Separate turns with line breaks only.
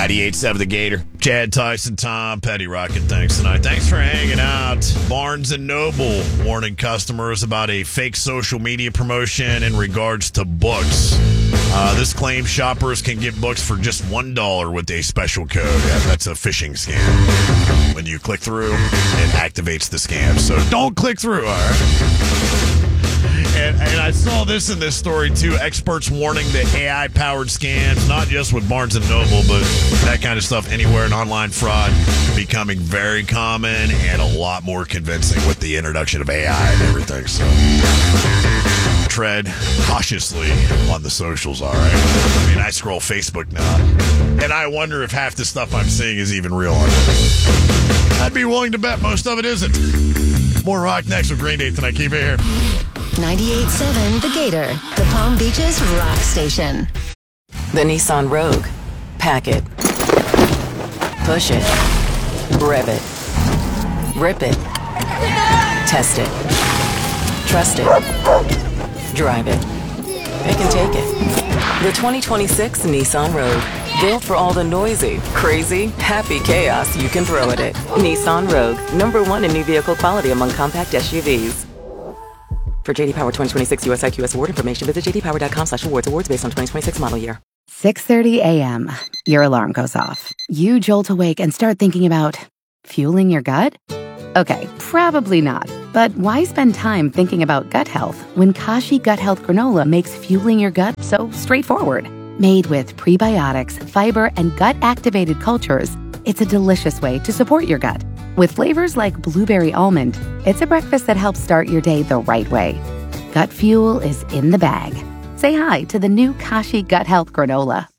98.7 The Gator. Chad Tyson, Tom Petty rocking things tonight. Thanks for hanging out. Barnes & Noble warning customers about a fake social media promotion in regards to books. This claims shoppers can get books for just $1 with a special code. Yeah, that's a phishing scam. When you click through, it activates the scam. So don't click through, all right? And I saw this in this story, too. Experts warning that AI-powered scams, not just with Barnes & Noble, but that kind of stuff anywhere in online fraud, becoming very common and a lot more convincing with the introduction of AI and everything. So tread cautiously on the socials, all right? I mean, I scroll Facebook now, and I wonder if half the stuff I'm seeing is even real on it. I'd be willing to bet most of it isn't. More rock next with Green Day tonight. Keep it here.
98.7 The Gator, the Palm Beaches rock station.
The Nissan Rogue. Pack it. Push it. Rev it. Rip it. Test it. Trust it. Drive it. It can take it. The 2026 Nissan Rogue. Built for all the noisy, crazy, happy chaos you can throw at it. Nissan Rogue. #1 in new vehicle quality among compact SUVs. For JD Power 2026 US IQS award information, visit jdpower.com/awards. Awards based on 2026 model year.
6:30 a.m. Your alarm goes off. You jolt awake and start thinking about fueling your gut? Okay, probably not. But why spend time thinking about gut health when Kashi Gut Health Granola makes fueling your gut so straightforward? Made with prebiotics, fiber, and gut-activated cultures, it's a delicious way to support your gut. With flavors like blueberry almond, it's a breakfast that helps start your day the right way. Gut fuel is in the bag. Say hi to the new Kashi Gut Health Granola.